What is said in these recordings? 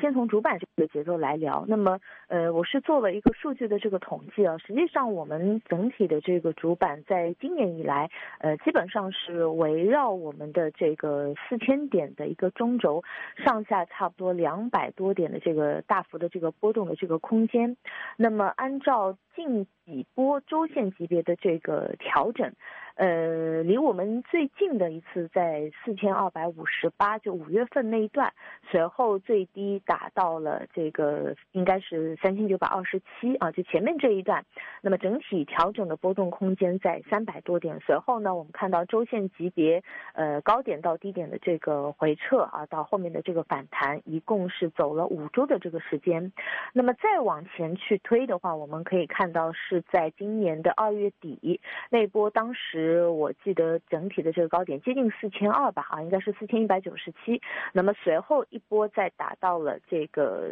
先从主板这个节奏来聊。那么我是做了一个数据的这个统计啊，实际上我们整体的这个主板在今年以来基本上是围绕我们的这个4000点的一个中轴上下差不多200多点的这个大幅的这个波动的这个空间。那么按照近几波周线级别的这个调整，离我们最近的一次在4258，就5月份那一段，随后最低达到了这个应该是3927啊，就前面这一段。那么整体调整的波动空间在300多点，随后呢，我们看到周线级别高点到低点的这个回撤啊，到后面的这个反弹，一共是走了5周的这个时间。那么再往前去推的话，我们可以看到是在今年的2月底那波，当时我记得整体的这个高点接近4200吧啊，应该是4197。那么随后一波再达到了这个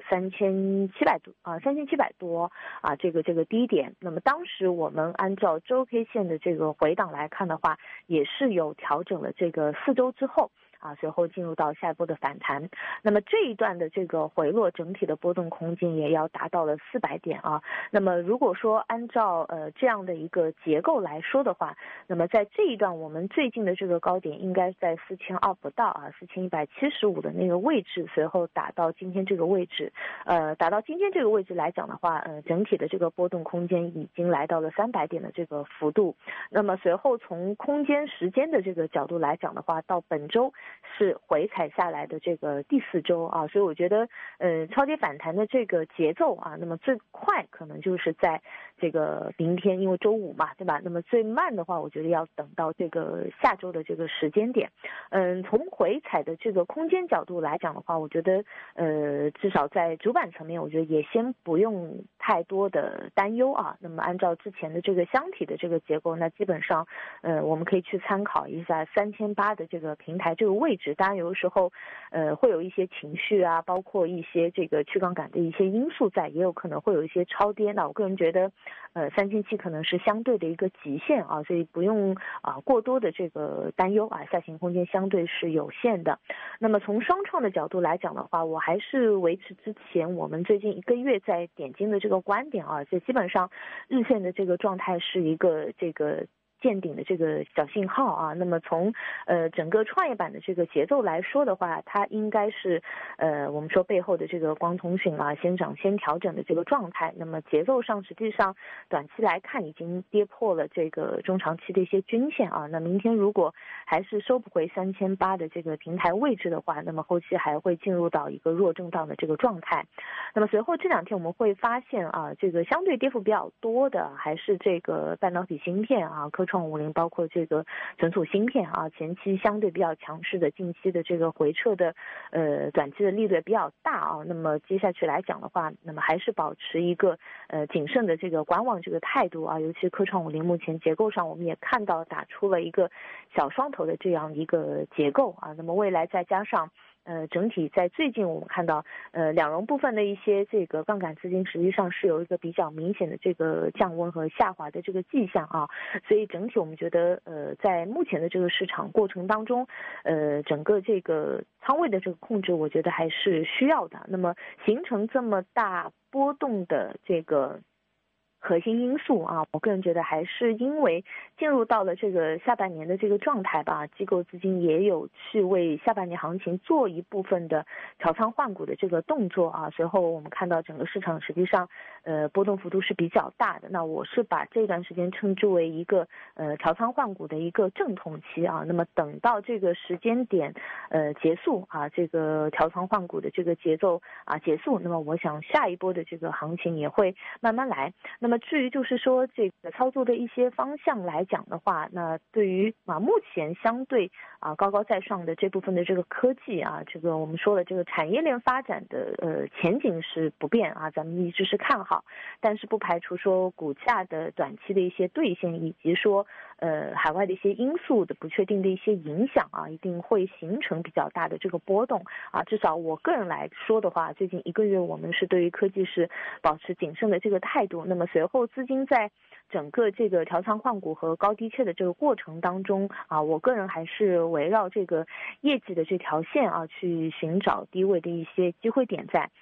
3700多啊，3700多啊，这个低点。那么当时我们按照周 K 线的这个回档来看的话，也是有调整了这个4周之后啊，随后进入到下一波的反弹。那么这一段的这个回落，整体的波动空间也要达到了400点啊。那么如果说按照这样的一个结构来说的话，那么在这一段我们最近的这个高点应该在4200不到啊，4175的那个位置，随后打到今天这个位置，打到今天这个位置来讲的话，整体的这个波动空间已经来到了300点的这个幅度。那么随后从空间时间的这个角度来讲的话，到本周是回踩下来的这个第4周啊，所以我觉得超跌反弹的这个节奏啊，那么最快可能就是在这个明天，因为周五嘛，对吧？那么最慢的话，我觉得要等到这个下周的这个时间点。从回踩的这个空间角度来讲的话，我觉得至少在主板层面，我觉得也先不用太多的担忧啊。那么按照之前的这个箱体的这个结构，那基本上我们可以去参考一下3800的这个平台这个位置。当然有的时候会有一些情绪啊，包括一些这个去杠杆的一些因素在，也有可能会有一些超跌。那我个人觉得3700可能是相对的一个极限啊，所以不用过多的这个担忧啊，下行空间相对是有限的。那么从双创的角度来讲的话，我还是维持之前我们最近1个月在点金的这个观点啊，就基本上日线的这个状态是一个这个见顶的这个小信号啊。那么从整个创业板的这个节奏来说的话，它应该是我们说背后的这个光通讯啊先涨先调整的这个状态。那么节奏上实际上短期来看已经跌破了这个中长期的一些均线啊。那明天如果还是收不回3800的这个平台位置的话，那么后期还会进入到一个弱震荡的这个状态。那么随后这2天我们会发现啊，这个相对跌幅比较多的还是这个半导体芯片啊，科创50，包括这个存储芯片啊，前期相对比较强势的，近期的这个回撤的短期的力度也比较大啊。那么接下去来讲的话，那么还是保持一个谨慎的这个观望这个态度啊。尤其科创50目前结构上我们也看到打出了一个小双头的这样一个结构啊。那么未来再加上整体在最近我们看到两融部分的一些这个杠杆资金实际上是有一个比较明显的这个降温和下滑的这个迹象啊。所以整体我们觉得在目前的这个市场过程当中整个这个仓位的这个控制我觉得还是需要的。那么形成这么大波动的这个核心因素啊，我个人觉得还是因为进入到了这个下半年的这个状态吧，机构资金也有去为下半年行情做一部分的调仓换股的这个动作啊。随后我们看到整个市场实际上波动幅度是比较大的。那我是把这段时间称之为一个调仓换股的一个阵痛期啊。那么等到这个时间点结束啊，这个调仓换股的这个节奏啊结束，那么我想下一波的这个行情也会慢慢来。那么至于就是说这个操作的一些方向来讲的话，那对于目前相对高高在上的这部分的这个科技啊，这个我们说的这个产业链发展的前景是不变啊，咱们一直是看好，但是不排除说股价的短期的一些兑现，以及说海外的一些因素的不确定的一些影响啊，一定会形成比较大的这个波动啊。至少我个人来说的话，最近1个月我们是对于科技是保持谨慎的这个态度。那么随后资金在整个这个调仓换股和高低切的这个过程当中啊，我个人还是围绕这个业绩的这条线啊，去寻找低位的一些机会点在。